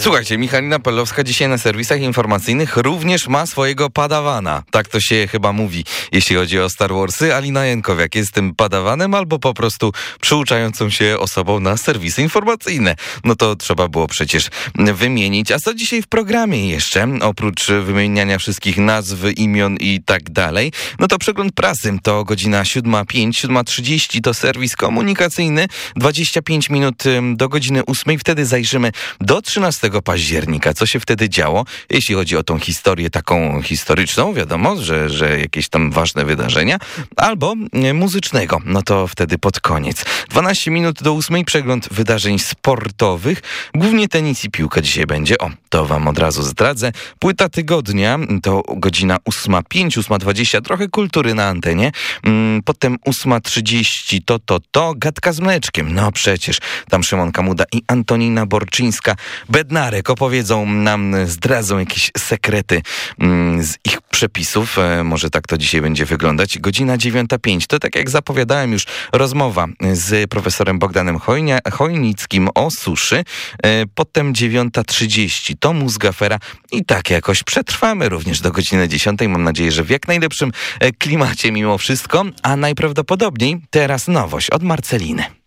Słuchajcie, Michalina Pawłowska dzisiaj na serwisach informacyjnych również ma swojego padawana. Tak to się chyba mówi, jeśli chodzi o Star Warsy. Alina Jankowiak jest tym padawanem albo po prostu przyuczającą się osobą na serwisy informacyjne. No to trzeba było przecież wymienić. A co dzisiaj w programie jeszcze? Oprócz wymieniania wszystkich nazw, imion i tak dalej. No to przegląd prasy. To godzina 7:05, 7:30 to serwis komunikacyjny. 25 minut do godziny 8. Wtedy zajrzymy do 13 października. Co się wtedy działo? Jeśli chodzi o tą historię taką historyczną, wiadomo, że jakieś tam ważne wydarzenia, albo muzycznego. No to wtedy pod koniec. 12 minut do 8. Przegląd wydarzeń sportowych. Głównie tenis i piłka dzisiaj będzie. O, to wam od razu zdradzę. Płyta tygodnia to godzina 8:05, 8:20. Trochę kultury na antenie. Potem 8:30 to gadka z mleczkiem. No przecież tam Szymon Kamuda i Antonina Borczyńska-Bednarek opowiedzą nam, zdradzą jakieś sekrety z ich przepisów. Może tak to dzisiaj będzie wyglądać. Godzina 9:05. To tak jak zapowiadałem już, rozmowa z profesorem Bogdanem Chojnickim o suszy. Potem 9:30 to Mózgafera i tak jakoś przetrwamy również do godziny 10:00. Mam nadzieję, że w jak najlepszym klimacie mimo wszystko, a najprawdopodobniej teraz nowość od Marceliny.